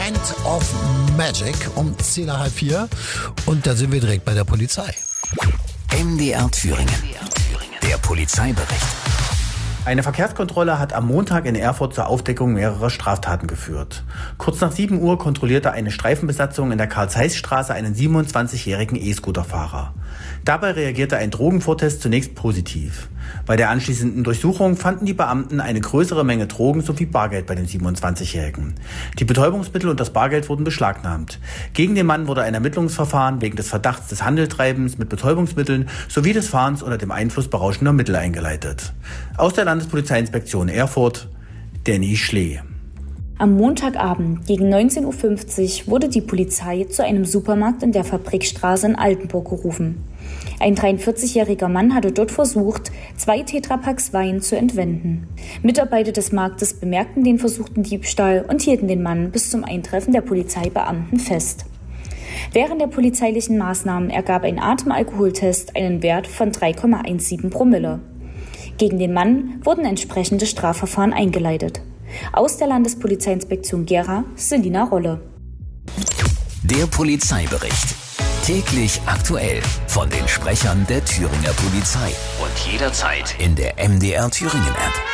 Kind of Magic um 3:10 und da sind wir direkt bei der Polizei. MDR Thüringen. Der Polizeibericht. Eine Verkehrskontrolle hat am Montag in Erfurt zur Aufdeckung mehrerer Straftaten geführt. Kurz nach 7 Uhr kontrollierte eine Streifenbesatzung in der Karl-Zeiss-Straße einen 27-jährigen E-Scooter-Fahrer. Dabei reagierte ein Drogenvortest zunächst positiv. Bei der anschließenden Durchsuchung fanden die Beamten eine größere Menge Drogen sowie Bargeld bei dem 27-Jährigen. Die Betäubungsmittel und das Bargeld wurden beschlagnahmt. Gegen den Mann wurde ein Ermittlungsverfahren wegen des Verdachts des Handeltreibens mit Betäubungsmitteln sowie des Fahrens unter dem Einfluss berauschender Mittel eingeleitet. Aus der Landespolizeiinspektion Erfurt, Danny Schlee. Am Montagabend gegen 19:50 Uhr wurde die Polizei zu einem Supermarkt in der Fabrikstraße in Altenburg gerufen. Ein 43-jähriger Mann hatte dort versucht, 2 Tetrapacks Wein zu entwenden. Mitarbeiter des Marktes bemerkten den versuchten Diebstahl und hielten den Mann bis zum Eintreffen der Polizeibeamten fest. Während der polizeilichen Maßnahmen ergab ein Atemalkoholtest einen Wert von 3,17 Promille. Gegen den Mann wurden entsprechende Strafverfahren eingeleitet. Aus der Landespolizeiinspektion Gera, Selina Rolle. Der Polizeibericht. Täglich aktuell von den Sprechern der Thüringer Polizei. Und jederzeit in der MDR Thüringen App.